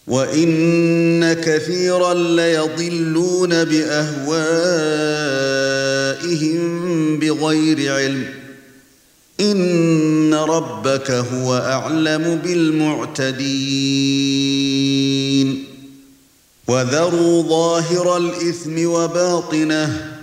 وَإِنَّ كَثِيرًا لَيَضِلُّونَ بِأَهْوَائِهِم بِغَيْرِ عِلْمٍ إِنَّ رَبَّكَ هُوَ أَعْلَمُ بِالْمُعْتَدِينَ وَذَرُوا ظَاهِرَ الْإِثْمِ وَبَاطِنَهُ